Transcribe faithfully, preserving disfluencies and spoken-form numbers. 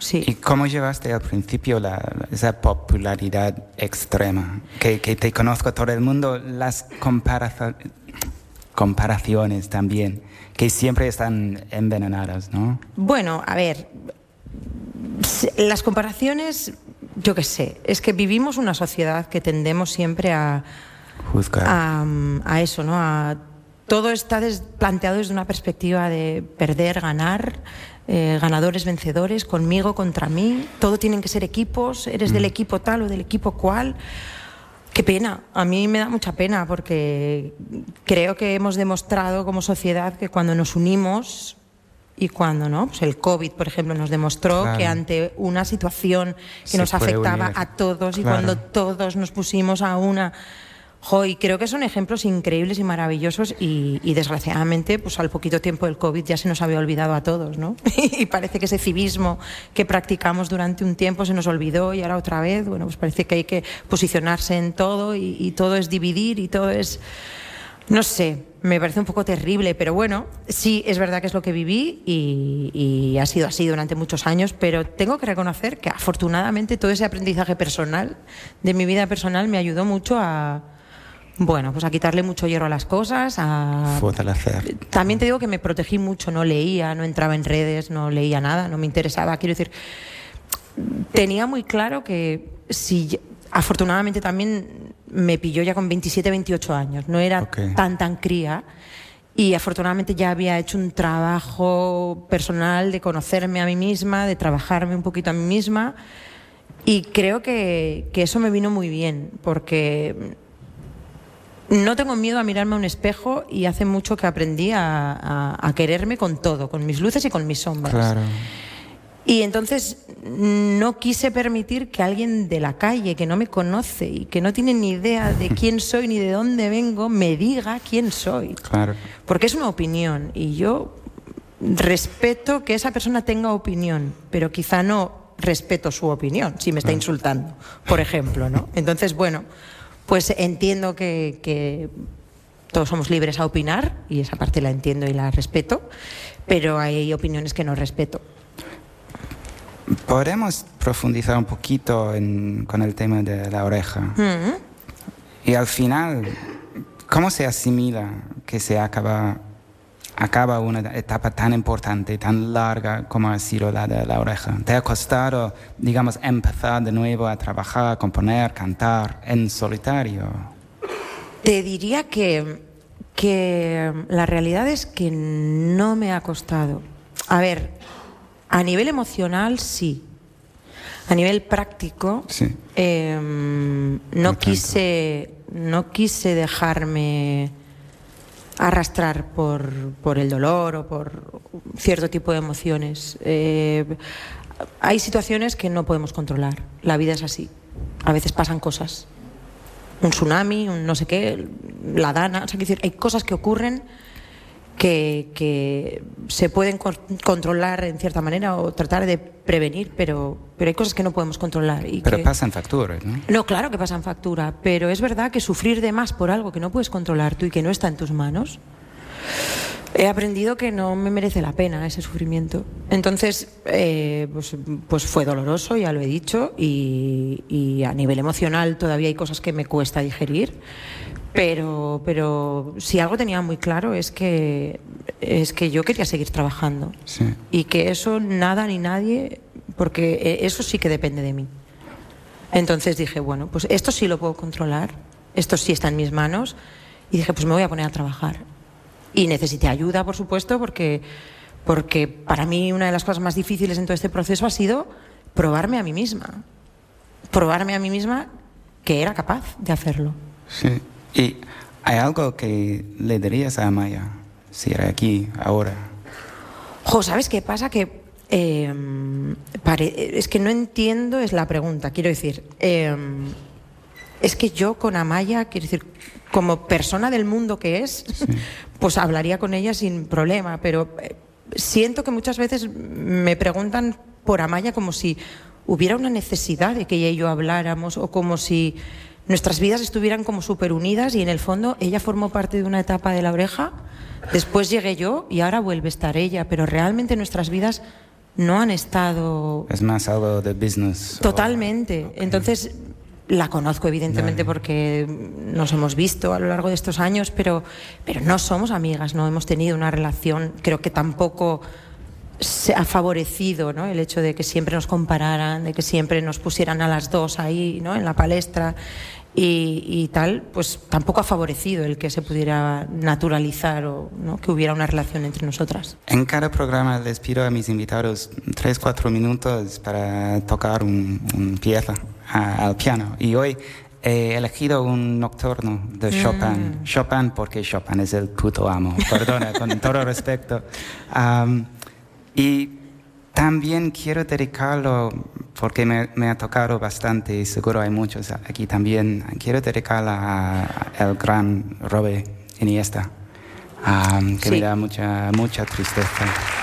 sí. ¿Y cómo llevaste al principio la, esa popularidad extrema? Que, que te conozco todo el mundo, las comparazo- comparaciones también, que siempre están envenenadas, ¿no? Bueno, a ver, las comparaciones, yo qué sé, es que vivimos una sociedad que tendemos siempre a Juzgar. A, a eso, ¿no? A, todo está des, planteado desde una perspectiva de perder, ganar, eh, ganadores, vencedores, conmigo, contra mí. Todo tienen que ser equipos, eres mm. del equipo tal o del equipo cual. Qué pena, a mí me da mucha pena porque creo que hemos demostrado como sociedad que cuando nos unimos y cuando no, pues el COVID, por ejemplo, nos demostró claro. que ante una situación que Se nos afectaba unir. a todos y claro. cuando todos nos pusimos a una... Jo, y creo que son ejemplos increíbles y maravillosos y, y desgraciadamente pues al poquito tiempo del COVID ya se nos había olvidado a todos, ¿no? Y parece que ese civismo que practicamos durante un tiempo se nos olvidó y ahora otra vez, bueno, pues parece que hay que posicionarse en todo y, y todo es dividir y todo es... No sé, me parece un poco terrible, pero bueno, sí, es verdad que es lo que viví y, y ha sido así durante muchos años, pero tengo que reconocer que afortunadamente todo ese aprendizaje personal de mi vida personal me ayudó mucho a... Bueno, pues a quitarle mucho hierro a las cosas, a... Fortalecer. También te digo que me protegí mucho, no leía, no entraba en redes, no leía nada, no me interesaba. Quiero decir, tenía muy claro que si... Afortunadamente también me pilló ya con veintisiete, veintiocho años, no era okay. tan, tan cría. Y afortunadamente ya había hecho un trabajo personal de conocerme a mí misma, de trabajarme un poquito a mí misma. Y creo que, que eso me vino muy bien, porque... No tengo miedo a mirarme a un espejo y hace mucho que aprendí a, a, a quererme con todo, con mis luces y con mis sombras. Claro. Y entonces no quise permitir que alguien de la calle que no me conoce y que no tiene ni idea de quién soy ni de dónde vengo me diga quién soy. Claro. Porque es una opinión y yo respeto que esa persona tenga opinión, pero quizá no respeto su opinión si me está insultando, por ejemplo, ¿no? Entonces, bueno... Pues entiendo que, que todos somos libres a opinar y esa parte la entiendo y la respeto, pero hay opiniones que no respeto. Podemos profundizar un poquito en, con el tema de la oreja. Mm-hmm. Y al final, ¿cómo se asimila que se acaba, acaba una etapa tan importante, tan larga como ha sido la de la oreja? ¿Te ha costado, digamos, empezar de nuevo a trabajar, componer, cantar en solitario? Te diría que, que la realidad es que no me ha costado. A ver, a nivel emocional sí. A nivel práctico sí. eh, no, no quise, no quise dejarme... arrastrar por, por el dolor o por cierto tipo de emociones. Eh, hay situaciones que no podemos controlar. La vida es así. A veces pasan cosas. Un tsunami, un no sé qué, la dana. O sea, decir, hay cosas que ocurren que, que se pueden co- controlar en cierta manera o tratar de prevenir, pero, pero hay cosas que no podemos controlar. Y pero que... pasan facturas, ¿no? No, claro que pasan factura, pero es verdad que sufrir de más por algo que no puedes controlar tú y que no está en tus manos, he aprendido que no me merece la pena ese sufrimiento. Entonces, eh, pues, pues fue doloroso, ya lo he dicho, y, y a nivel emocional todavía hay cosas que me cuesta digerir. Pero, pero si algo tenía muy claro es que, es que yo quería seguir trabajando. Sí. Y que eso nada ni nadie, porque eso sí que depende de mí. Entonces dije, bueno, pues esto sí lo puedo controlar, esto sí está en mis manos. Y dije, pues me voy a poner a trabajar. Y necesité ayuda, por supuesto, porque, porque para mí una de las cosas más difíciles en todo este proceso ha sido probarme a mí misma. Probarme a mí misma que era capaz de hacerlo. Sí. ¿Y hay algo que le dirías a Amaya si era aquí, ahora? Jo, ¿sabes qué pasa? Que eh, pare... es que no entiendo, es la pregunta. Quiero decir, eh, es que yo con Amaya, quiero decir, como persona del mundo que es, sí. pues hablaría con ella sin problema, pero eh, siento que muchas veces me preguntan por Amaya como si hubiera una necesidad de que ella y yo habláramos, o como si nuestras vidas estuvieran como súper unidas y en el fondo ella formó parte de una etapa de La Oreja, después llegué yo y ahora vuelve a estar ella, pero realmente nuestras vidas no han estado... Es más algo de business. Totalmente. Okay. Entonces, la conozco evidentemente vale. porque nos hemos visto a lo largo de estos años, pero, pero no somos amigas, no hemos tenido una relación. Creo que tampoco se ha favorecido, ¿no?, el hecho de que siempre nos compararan, de que siempre nos pusieran a las dos ahí, ¿no?, en la palestra. Y, y tal, pues tampoco ha favorecido el que se pudiera naturalizar o, ¿no?, que hubiera una relación entre nosotras. En cada programa les pido a mis invitados tres, cuatro minutos para tocar un, un pieza a, al piano. Y hoy he elegido un nocturno de Chopin. Mm. Chopin porque Chopin es el puto amo, perdona, con todo respeto. Um, y también quiero dedicarlo, porque me, me ha tocado bastante y seguro hay muchos aquí también, quiero dedicarlo al gran Robert Iniesta, um, que sí. me da mucha, mucha tristeza.